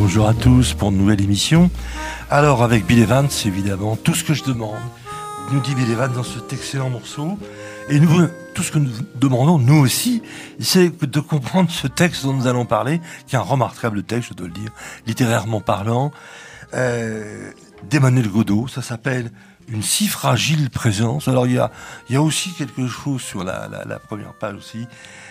Bonjour à tous pour une nouvelle émission. Alors avec Bill Evans, évidemment, tout ce que je demande, nous dit Bill Evans dans cet excellent morceau. Et nous, tout ce que nous demandons, nous aussi, c'est de comprendre ce texte dont nous allons parler, qui est un remarquable texte, je dois le dire, littérairement parlant, d'Emmanuel Godeau. Ça s'appelle « Une si fragile présence ». Alors il y a aussi quelque chose sur la première page aussi.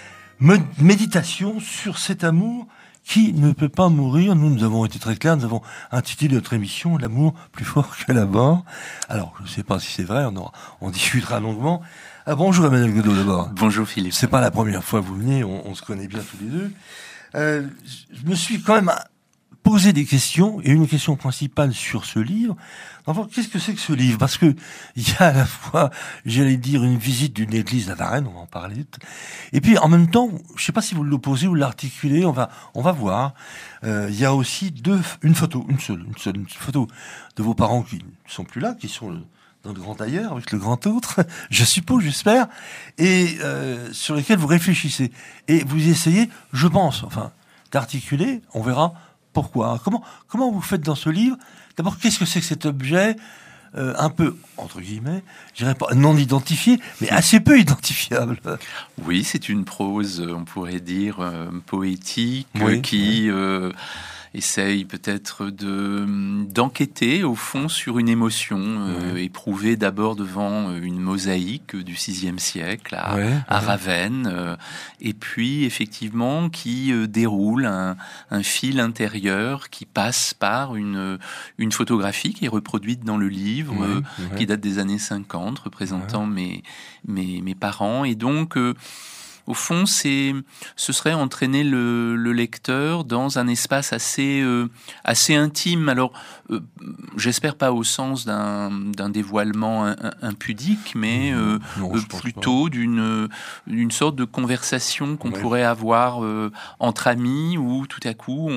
Méditation sur cet amour qui ne peut pas mourir. Nous avons été très clairs, nous avons intitulé notre émission « L'amour plus fort que la mort ». Alors, je ne sais pas si c'est vrai, on discutera longuement. Ah, bonjour Emmanuel Godeau d'abord. Bonjour Philippe. C'est pas la première fois que vous venez, on se connaît bien tous les deux. Je me suis quand même posé des questions, et une question principale sur ce livre. D'abord, qu'est-ce que c'est que ce livre ? Parce que il y a à la fois, j'allais dire, une visite d'une église à Varennes, on va en parler. Et puis, en même temps, je sais pas si vous l'opposez ou l'articulez, on va voir. Il y a aussi une seule photo de vos parents qui ne sont plus là, qui sont dans le grand ailleurs, avec le grand autre, je suppose, j'espère, et sur lesquels vous réfléchissez. Et vous essayez, je pense, d'articuler, on verra pourquoi. Comment vous faites dans ce livre ? D'abord, qu'est-ce que c'est que cet objet un peu, entre guillemets, je dirais pas non identifié, mais assez peu identifiable. Oui, c'est une prose, on pourrait dire, poétique, oui, qui essaye peut-être d'enquêter, au fond, sur une émotion éprouvée d'abord devant une mosaïque du VIe siècle à Ravenne, et puis, effectivement, qui déroule un fil intérieur qui passe par une photographie qui est reproduite dans le livre, qui date des années 50, représentant mes parents. Et donc, au fond, ce serait entraîner le lecteur dans un espace assez intime. Alors, j'espère pas au sens d'un dévoilement impudique, mais plutôt d'une sorte de conversation qu'on pourrait avoir entre amis, où tout à coup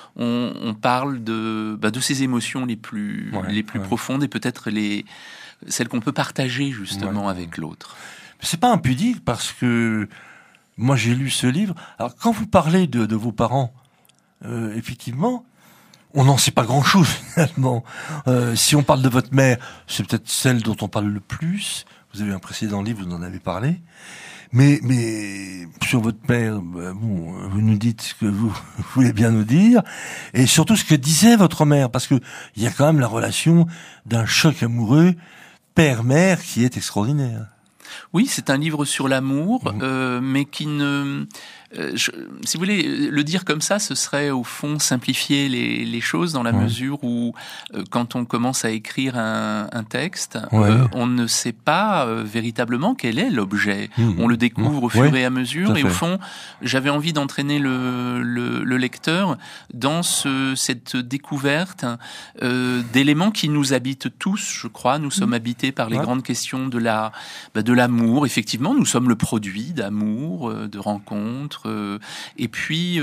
on parle de ces émotions les plus profondes et peut-être celles qu'on peut partager justement avec l'autre. C'est pas impudique parce que moi, j'ai lu ce livre. Alors, quand vous parlez de vos parents, effectivement, on n'en sait pas grand-chose, finalement. Si on parle de votre mère, c'est peut-être celle dont on parle le plus. Vous avez un précédent livre, vous en avez parlé. Mais sur votre père, vous nous dites ce que vous voulez bien nous dire. Et surtout, ce que disait votre mère. Parce que il y a quand même la relation d'un choc amoureux père-mère qui est extraordinaire. Oui, c'est un livre sur l'amour, mais qui ne... si vous voulez le dire comme ça, ce serait au fond simplifier les choses dans la mesure où quand on commence à écrire un texte, on ne sait pas véritablement quel est l'objet. On le découvre au fur et à mesure, et au fond, j'avais envie d'entraîner le lecteur dans cette découverte d'éléments qui nous habitent tous, je crois. Nous sommes habités par les grandes questions de l'amour. Effectivement, nous sommes le produit d'amour, de rencontres, et puis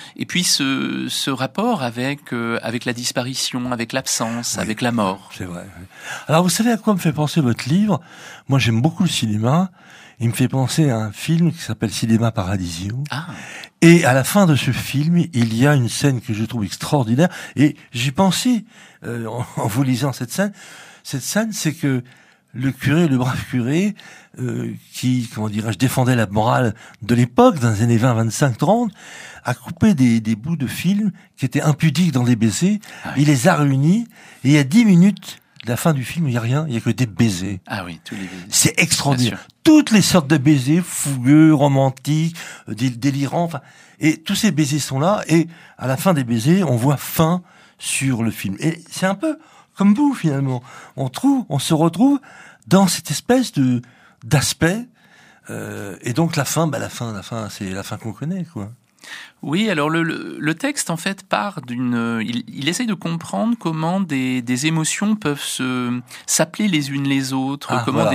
ce rapport avec la disparition, avec l'absence, avec la mort. C'est vrai. Alors vous savez à quoi me fait penser votre livre ? Moi j'aime beaucoup le cinéma. Il me fait penser à un film qui s'appelle Cinéma Paradiso. Et à la fin de ce film, il y a une scène que je trouve extraordinaire. Et j'y pensais en vous lisant cette scène. Cette scène, c'est que le brave curé, qui, défendait la morale de l'époque, dans les années 20, 25, 30, a coupé des bouts de films qui étaient impudiques dans des baisers. Il les a réunis, et il y a 10 minutes de la fin du film, il n'y a rien, il n'y a que des baisers. Ah oui, tous les baisers. C'est extraordinaire. Toutes les sortes de baisers, fougueux, romantiques, délirants, et tous ces baisers sont là, et à la fin des baisers, on voit fin sur le film. Et c'est un peu comme vous, finalement. On se retrouve dans cette espèce d'aspect, et donc la fin, c'est la fin qu'on connaît, quoi. Oui, alors le texte en fait part il essaye de comprendre comment des émotions peuvent s'appeler les unes les autres,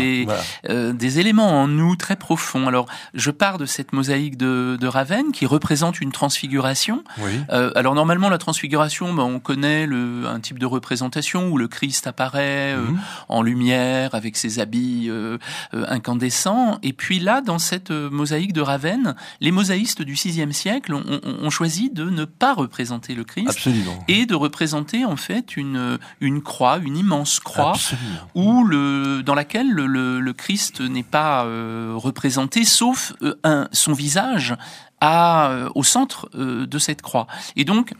des éléments en nous très profonds. Alors je pars de cette mosaïque de Ravenne qui représente une transfiguration. Alors normalement la transfiguration, on connaît un type de représentation où le Christ apparaît en lumière avec ses habits incandescents. Et puis là, dans cette mosaïque de Ravenne, les mosaïstes du VIe siècle siècle ont choisi de ne pas représenter le Christ. Absolument. Et de représenter en fait une croix, une immense croix, Absolument. dans laquelle le Christ n'est pas représenté, sauf son visage au centre de cette croix. Et donc,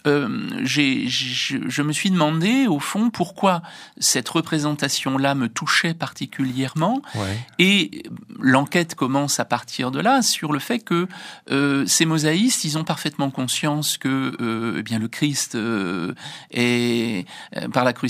je me suis demandé, au fond, pourquoi cette représentation-là me touchait particulièrement. Ouais. Et l'enquête commence à partir de là, sur le fait que ces mosaïstes, ils ont parfaitement conscience que eh bien le Christ est par la crucifixion